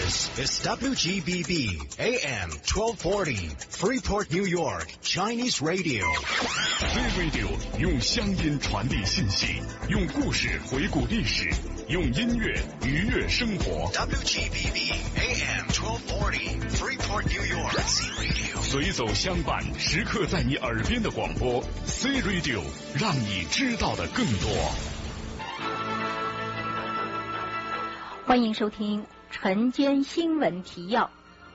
This is WGBB AM 1240, Freeport, New York, Chinese Radio. C Radio 用乡音传递信息，用故事回顾历史，用音乐愉悦生活。 WGBB AM 1240, Freeport, New York, C Radio. 随走相伴，时刻在你耳边的广播 C Radio， 让你知道的更多。 欢迎收听晨间新闻提要。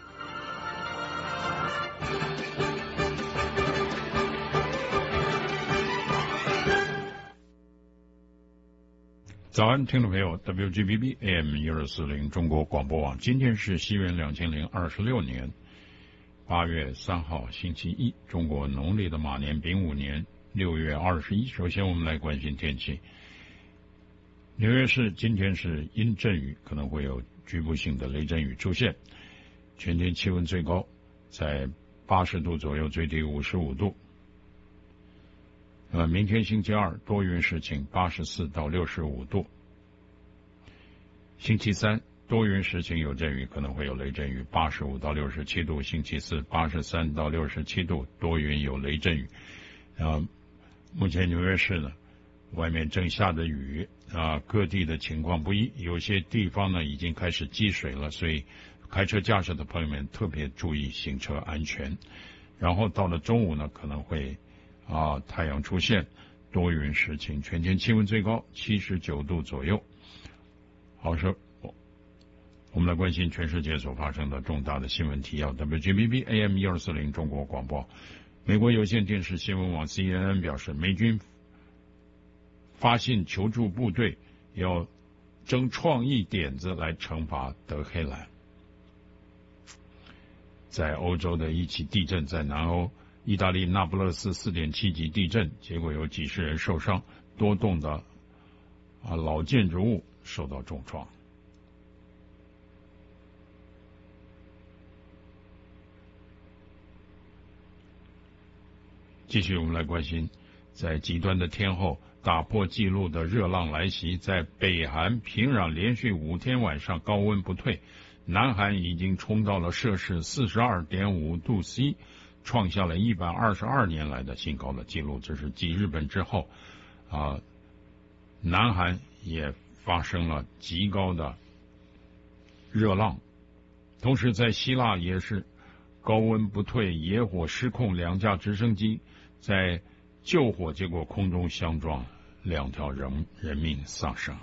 早安，听众朋友 ，WGBB AM 1240中国广播网，今天是西元2026年8月3号，星期一，中国农历的马年丙午年6月21。首先，我们来关心天气。纽约市今天是阴阵雨，可能会有局部性的雷阵雨出现。全天气温最高在80度左右，最低55度。明天星期二多云时晴，84到65度。星期三多云时晴有阵雨，可能会有雷阵雨，85到67度。星期四83到67度，多云有雷阵雨。目前纽约市呢，外面正下着雨各地的情况不一，有些地方呢已经开始积水了，所以开车驾驶的朋友们特别注意行车安全。然后到了中午呢，可能会太阳出现，多云时晴，全天气温最高79度左右。好，我们来关心全世界所发生的重大的新闻提要。WGBB AM 1240中国广播，美国有线电视新闻网 CNN 表示，美军发信求助部队要争创意点子来惩罚德黑兰。在欧洲的一起地震，在南欧意大利那不勒斯 4.7 级地震，结果有几十人受伤，多栋的老建筑物受到重创。继续我们来关心，在极端的天候打破纪录的热浪来袭，在北韩平壤连续5天晚上高温不退，南韩已经冲到了摄氏 42.5 度 C， 创下了122年来的新高的纪录。这是继日本之后南韩也发生了极高的热浪。同时在希腊也是高温不退，野火失控，2架直升机在救火，结果空中相撞，2条人命丧生。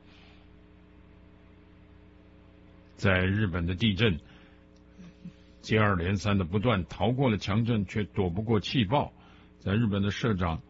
在日本的地震接二连三的不断，逃过了强震却躲不过气爆。在日本的社长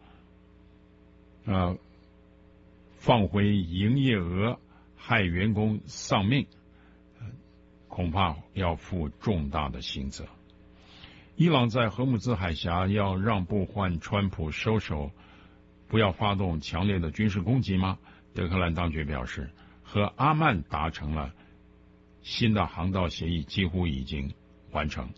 放回营业额，害员工丧命，恐怕要负重大的刑责。伊朗在荷姆兹海峡要让步，换川普收手，不要发动强烈的军事攻击吗？德黑兰当局表示，和阿曼达成了新的航道协议，几乎已经完成。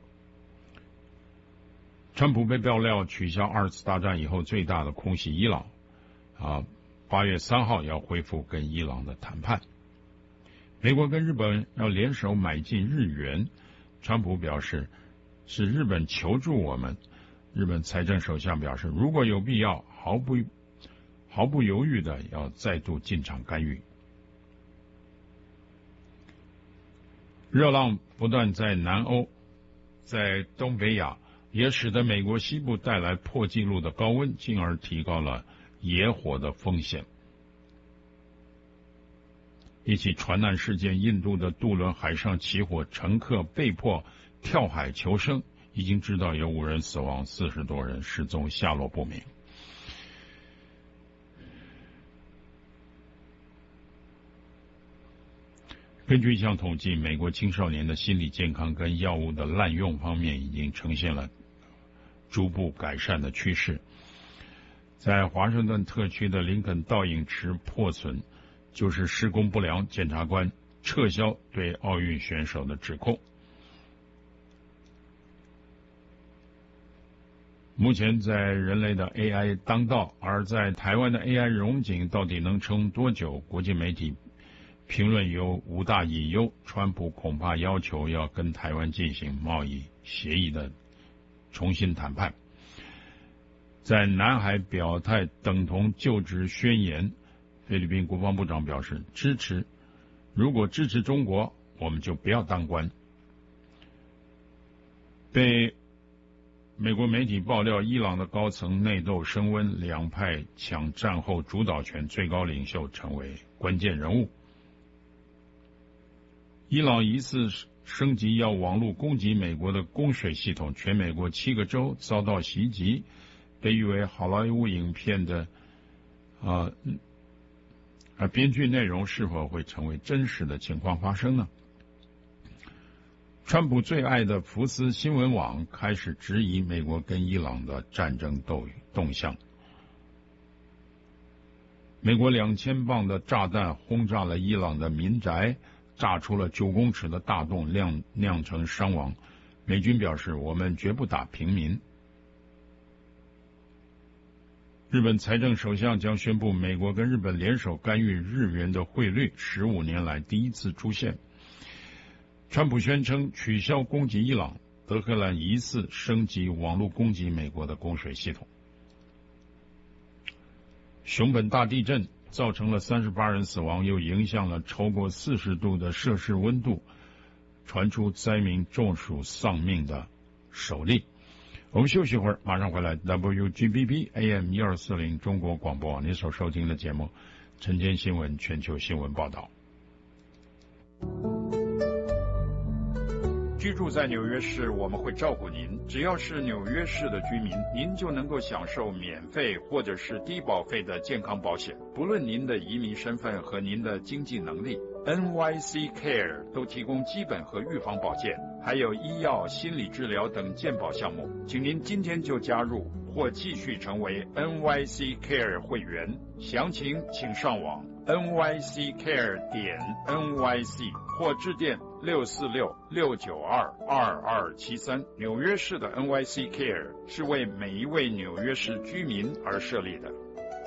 川普被爆料取消2次大战以后最大的空袭伊朗，8月3号要恢复跟伊朗的谈判。美国跟日本要联手买进日元，川普表示是日本求助我们。日本财政首相表示，如果有必要，毫不犹豫的要再度进场干预。热浪不断在南欧，在东北亚，也使得美国西部带来破纪录的高温，进而提高了野火的风险。一起船难事件，印度的渡轮海上起火，乘客被迫跳海求生，已经知道有5人死亡，40多人失踪，下落不明。根据一项统计，美国青少年的心理健康跟药物的滥用方面已经呈现了逐步改善的趋势。在华盛顿特区的林肯倒影池破损，就是施工不良，检察官撤销对奥运选手的指控。目前在人类的 AI 当道，而在台湾的 AI 荣景到底能撑多久？国际媒体评论有5大隐忧，川普恐怕要求要跟台湾进行贸易协议的重新谈判。在南海表态等同就职宣言，菲律宾国防部长表示支持，如果支持中国，我们就不要当官。被美国媒体爆料，伊朗的高层内斗升温，两派抢战后主导权，最高领袖成为关键人物。伊朗疑似升级要网络攻击美国的供水系统，全美国7个州遭到袭击，被誉为好莱坞影片的编剧内容是否会成为真实的情况发生呢？川普最爱的福斯新闻网开始质疑美国跟伊朗的战争动向。美国2000磅的炸弹轰炸了伊朗的民宅，炸出了9公尺的大洞，酿成伤亡。美军表示，我们绝不打平民。日本财政首相将宣布美国跟日本联手干预日元的汇率，15年来第一次出现。川普宣称取消攻击伊朗，德黑兰疑似升级网络攻击美国的供水系统。熊本大地震造成了38人死亡，又影响了超过40度的摄氏温度，传出灾民中暑丧命的首例。我们休息一会儿，马上回来。 WGBB AM 1240中国广播网，您所收听的节目晨间新闻全球新闻报道。居住在纽约市，我们会照顾您。只要是纽约市的居民，您就能够享受免费或者是低保费的健康保险，不论您的移民身份和您的经济能力。NYC Care 都提供基本和预防保健，还有医药、心理治疗等健保项目。请您今天就加入或继续成为 NYC Care 会员，详情请上网 nyccare.nyc 或致电646-692-2273。纽约市的 NYC Care 是为每一位纽约市居民而设立的。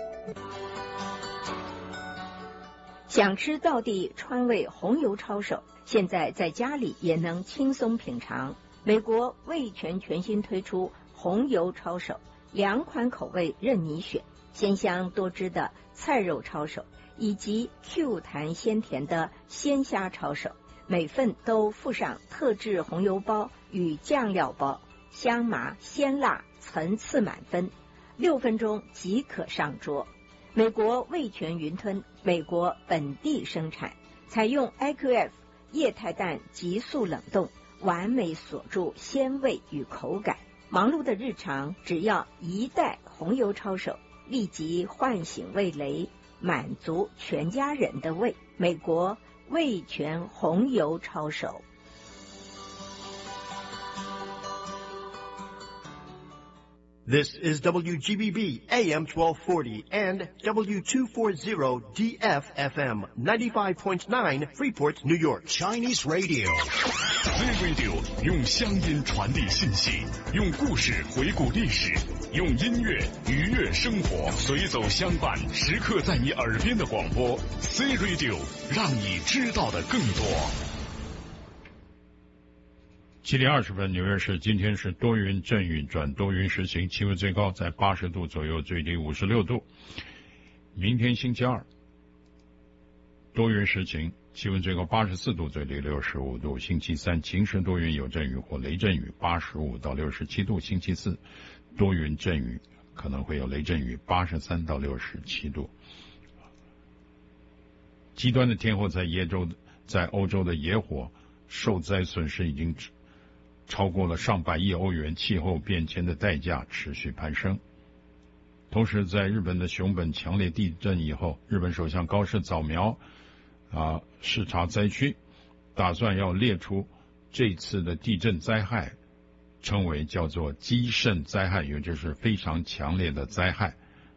想吃道地川味红油抄手，现在在家里也能轻松品尝。美国味全全新推出红油抄手，2款口味任你选，鲜香多汁的菜肉抄手，以及 Q 弹鲜甜的鲜虾抄手，每份都附上特制红油包与酱料包，香麻鲜辣，层次满分，6分钟即可上桌。美国味全云吞，美国本地生产，采用 IQF 液态氮急速冷冻，完美锁住鲜味与口感。忙碌的日常，只要一袋红油抄手，立即唤醒味蕾，满足全家人的胃。美国味全红油抄手。 This is WGBB AM 1240 and W240 DFFM 95.9 Freeport, New York. Chinese Radio. Z Radio 用乡音传递信息，用故事回顾历史，用音乐愉悦生活，随走相伴，时刻在你耳边的广播。Z Radio 让你知道的更多。 7点20分，纽约市今天是多云阵雨转多云时晴，气温最高在80度左右，最低56度。明天星期二，多云时晴，气温最高84度，最低65度。星期三晴时多云有阵雨或雷阵雨，85到67度。星期四多云阵雨，可能会有雷阵雨，83到67度。极端的天候在欧洲的野火受灾损失已经超过了上百亿欧元，气候变迁的代价持续攀升。同时，在日本的熊本强烈地震以后，日本首相高市早苗视察灾区，打算要列出这次的地震灾害，称为叫做基甚灾害，也就是非常强烈的灾害。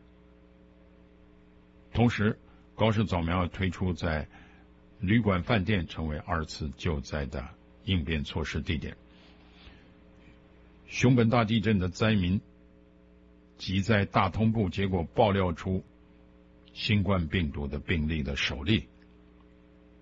同时，高市早苗推出在旅馆饭店成为2次救灾的应变措施地点。熊本大地震的灾民即在大通部，结果爆料出新冠病毒的病例的首例。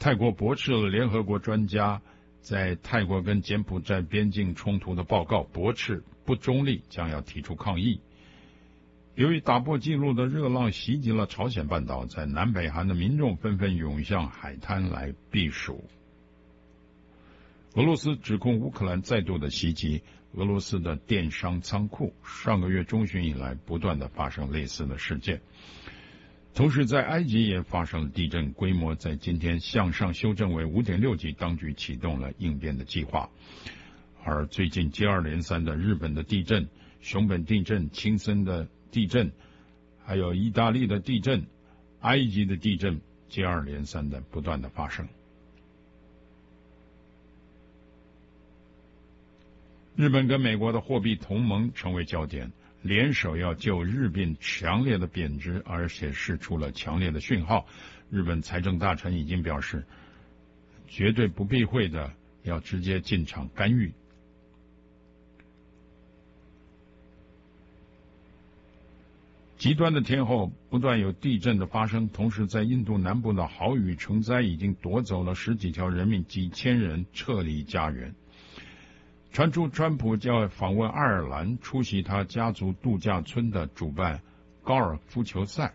泰国驳斥了联合国专家在泰国跟柬埔寨边境冲突的报告，驳斥不中立，将要提出抗议。由于打破纪录的热浪袭击了朝鲜半岛，在南北韩的民众纷纷涌向海滩来避暑。俄罗斯指控乌克兰再度的袭击俄罗斯的电商仓库，上个月中旬以来不断的发生类似的事件。同时在埃及也发生了地震，规模在今天向上修正为 5.6 级，当局启动了应变的计划。而最近接二连三的日本的地震、熊本地震、青森的地震，还有意大利的地震、埃及的地震，接二连三的不断的发生。日本跟美国的货币同盟成为焦点，联手要就日币强烈的贬值，而且释出了强烈的讯号。日本财政大臣已经表示，绝对不避讳的要直接进场干预。极端的天候不断有地震的发生，同时在印度南部的豪雨成灾已经夺走了10几条人命，几千人撤离家园。传出川普将要访问爱尔兰，出席他家族度假村的主办高尔夫球赛。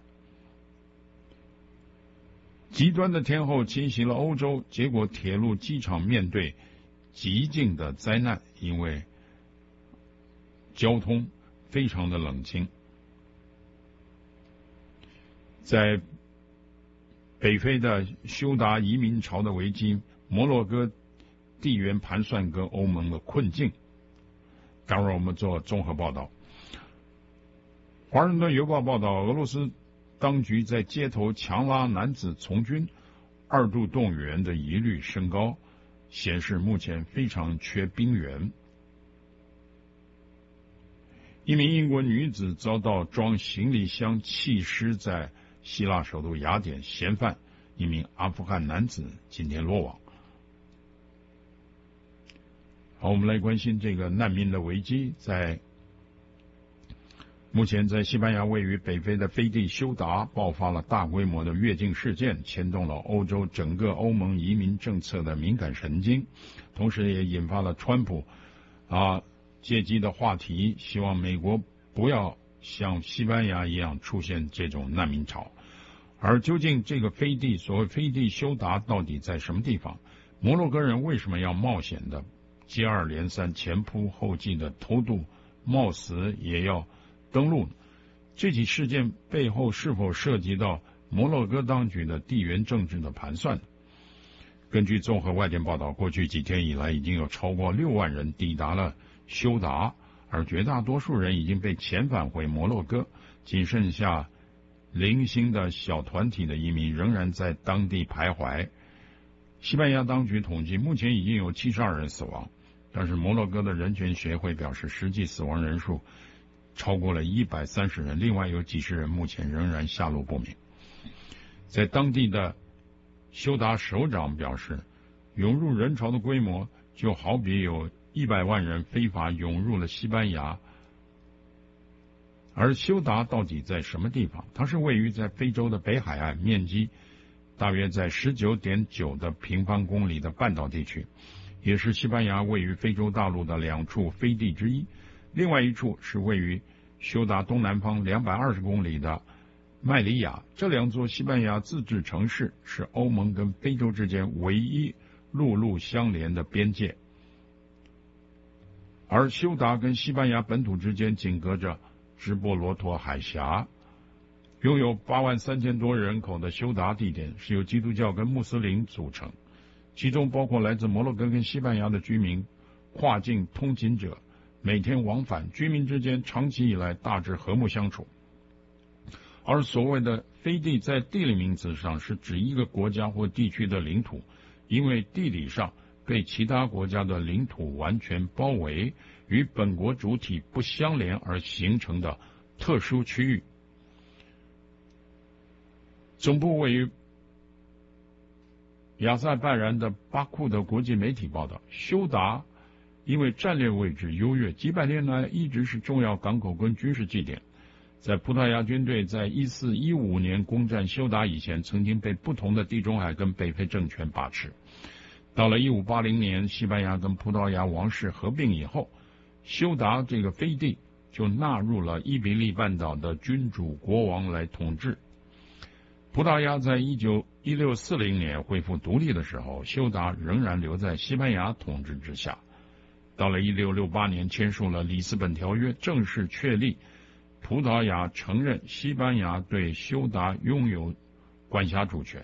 极端的天候侵袭了欧洲，结果铁路机场面对极境的灾难，因为交通非常的冷清。在北非的休达移民潮的危机，摩洛哥地缘盘算跟欧盟的困境，待会儿我们做综合报道。华盛顿邮报报道，俄罗斯当局在街头强拉男子从军，2度动员的疑虑升高，显示目前非常缺兵员。一名英国女子遭到装行李箱弃尸在希腊首都雅典，嫌犯一名阿富汗男子今天落网。好，我们来关心这个难民的危机。目前在西班牙位于北非的飞地休达爆发了大规模的越境事件，牵动了欧洲整个欧盟移民政策的敏感神经，同时也引发了川普借机的话题，希望美国不要像西班牙一样出现这种难民潮。而究竟这个飞地，所谓飞地休达到底在什么地方？摩洛哥人为什么要冒险的接二连三前仆后继的偷渡，冒死也要登陆？这起事件背后是否涉及到摩洛哥当局的地缘政治的盘算？根据综合外电报道，过去几天以来已经有超过6万人抵达了休达，而绝大多数人已经被遣返回摩洛哥，仅剩下零星的小团体的移民仍然在当地徘徊。西班牙当局统计，目前已经有72人死亡，但是摩洛哥的人权协会表示，实际死亡人数超过了130人，另外有几十人目前仍然下落不明。在当地的休达首长表示，涌入人潮的规模就好比有100万人非法涌入了西班牙。而休达到底在什么地方？它是位于在非洲的北海岸，面积大约在 19.9 的平方公里的半岛地区，也是西班牙位于非洲大陆的2处飞地之一。另外一处是位于休达东南方220公里的麦里亚。这2座西班牙自治城市是欧盟跟非洲之间唯一陆路相连的边界，而休达跟西班牙本土之间仅隔着直布罗陀海峡。拥有83000多人口的休达地点是由基督教跟穆斯林组成，其中包括来自摩洛哥跟西班牙的居民、跨境通勤者，每天往返，居民之间长期以来大致和睦相处。而所谓的飞地在地理名词上是指一个国家或地区的领土，因为地理上被其他国家的领土完全包围，与本国主体不相连而形成的特殊区域。总部位于亚塞拜然的巴库的国际媒体报道，休达因为战略位置优越，几百年来一直是重要港口跟军事据点。 在葡萄牙军队在1415年攻占休达以前，曾经被不同的地中海跟北非政权把持。到了1580年，西班牙跟葡萄牙王室合并以后，休达这个飞地就纳入了伊比利半岛的君主国王来统治。葡萄牙在1640年恢复独立的时候，休达仍然留在西班牙统治之下。到了1668年，签署了里斯本条约，正式确立葡萄牙承认西班牙对休达拥有管辖主权。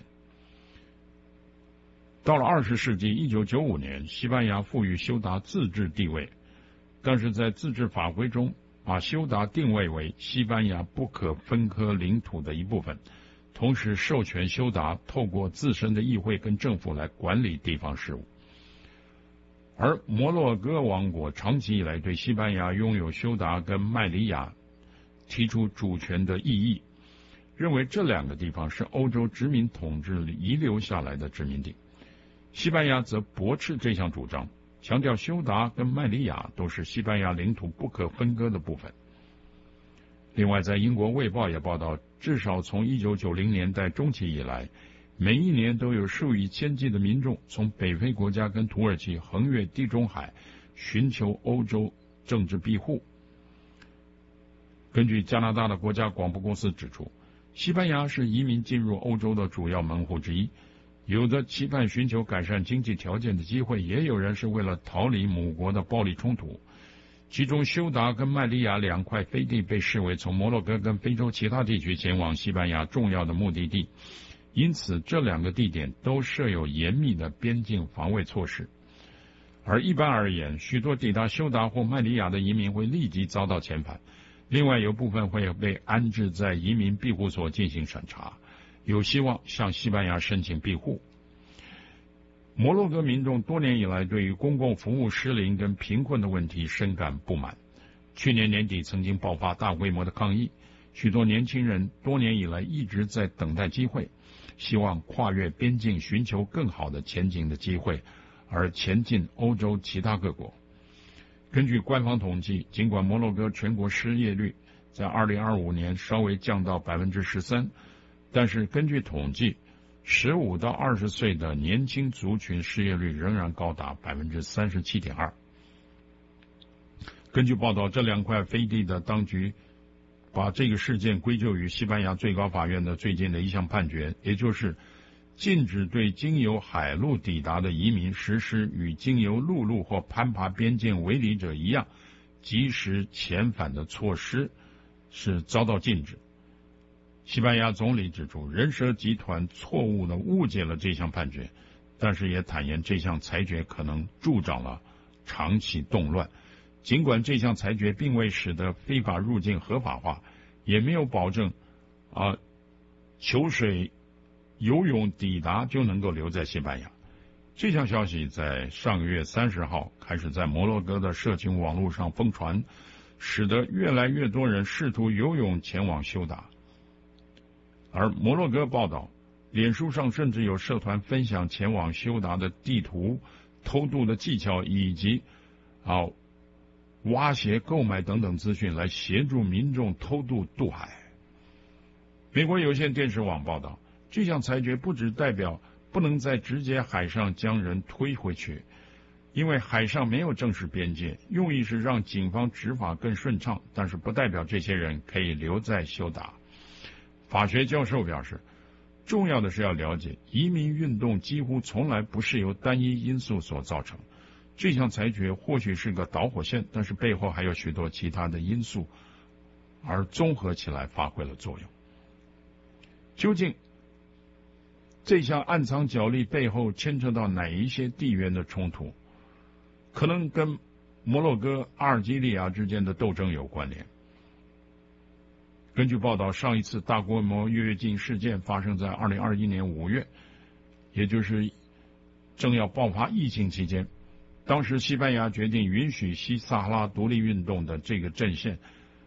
到了20世纪，1995年，西班牙赋予休达自治地位，但是在自治法规中把休达定位为西班牙不可分割领土的一部分，同时授权休达透过自身的议会跟政府来管理地方事务。而摩洛哥王国长期以来对西班牙拥有休达跟麦里亚提出主权的异议，认为这两个地方是欧洲殖民统治遗留下来的殖民地。西班牙则驳斥这项主张，强调休达跟麦里亚都是西班牙领土不可分割的部分。另外，在英国《卫报》也报道，至少从1990年代中期以来，每一年都有数以千计的民众从北非国家跟土耳其横越地中海，寻求欧洲政治庇护。根据加拿大的国家广播公司指出，西班牙是移民进入欧洲的主要门户之一，有的期盼寻求改善经济条件的机会，也有人是为了逃离母国的暴力冲突。其中休达跟麦里亚两块飞地被视为从摩洛哥跟非洲其他地区前往西班牙重要的目的地，因此这两个地点都设有严密的边境防卫措施。而一般而言，许多抵达休达或麦里亚的移民会立即遭到遣返，另外有部分会被安置在移民庇护所进行审查，有希望向西班牙申请庇护。摩洛哥民众多年以来对于公共服务失灵跟贫困的问题深感不满，去年年底曾经爆发大规模的抗议，许多年轻人多年以来一直在等待机会，希望跨越边境寻求更好的前景的机会，而前进欧洲其他各国。根据官方统计，尽管摩洛哥全国失业率在2025年稍微降到 13%， 但是根据统计，15到20岁的年轻族群失业率仍然高达 37.2%。 根据报道，这两块飞地的当局把这个事件归咎于西班牙最高法院的最近的一项判决，也就是禁止对经由海路抵达的移民实施与经由陆路或攀爬边境围篱者一样及时遣返的措施，是遭到禁止。西班牙总理指出，人蛇集团错误地误解了这项判决，但是也坦言这项裁决可能助长了长期动乱。尽管这项裁决并未使得非法入境合法化，也没有保证求水游泳抵达就能够留在西班牙。这项消息在上个月30号开始在摩洛哥的社群网络上疯传，使得越来越多人试图游泳前往休达。而摩洛哥报道，脸书上甚至有社团分享前往休达的地图、偷渡的技巧以及挖鞋购买等等资讯，来协助民众偷渡渡海。美国有线电视网报道，这项裁决不只代表不能在直接海上将人推回去，因为海上没有正式边界，用意是让警方执法更顺畅，但是不代表这些人可以留在休达。法学教授表示，重要的是要了解，移民运动几乎从来不是由单一因素所造成。这项裁决或许是个导火线，但是背后还有许多其他的因素，而综合起来发挥了作用。究竟这项暗藏角力背后牵扯到哪一些地缘的冲突，可能跟摩洛哥、阿尔及利亚之间的斗争有关联。根据报道，上一次大规模越境事件发生在2021年5月，也就是正要爆发疫情期间。当时西班牙决定允许西撒哈拉独立运动的这个阵线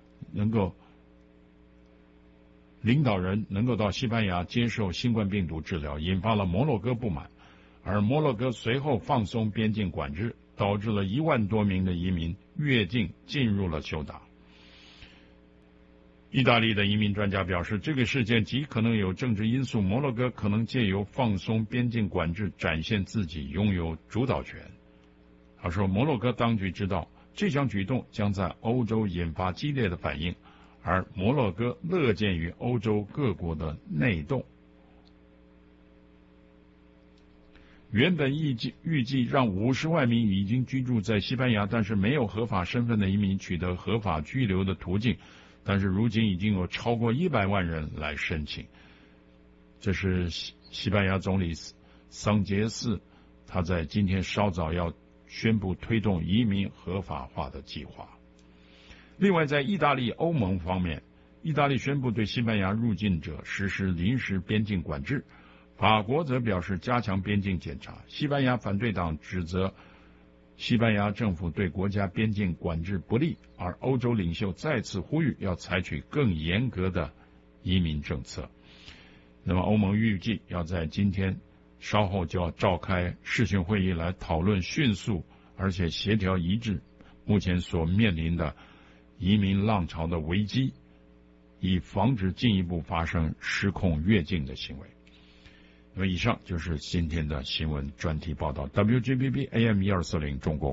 领导人能够到西班牙接受新冠病毒治疗，引发了摩洛哥不满，而摩洛哥随后放松边境管制，导致了1万多名的移民越境进入了休达。 意大利的移民专家表示，这个事件极可能有政治因素，摩洛哥可能借由放松边境管制展现自己拥有主导权。他说，摩洛哥当局知道这项举动将在欧洲引发激烈的反应，而摩洛哥乐见于欧洲各国的内斗。原本预计让50万名已经居住在西班牙但是没有合法身份的移民取得合法居留的途径，但是如今已经有超过100万人来申请。这是西班牙总理桑杰斯他在今天稍早要宣布推动移民合法化的计划。另外，在意大利欧盟方面，意大利宣布对西班牙入境者实施临时边境管制，法国则表示加强边境检查。西班牙反对党指责西班牙政府对国家边境管制不力，而欧洲领袖再次呼吁要采取更严格的移民政策。那么欧盟预计要在今天稍后就要召开视讯会议来讨论迅速而且协调一致目前所面临的移民浪潮的危机，以防止进一步发生失控越境的行为。那么以上就是今天的新闻专题报道。WGBB AM 1240中国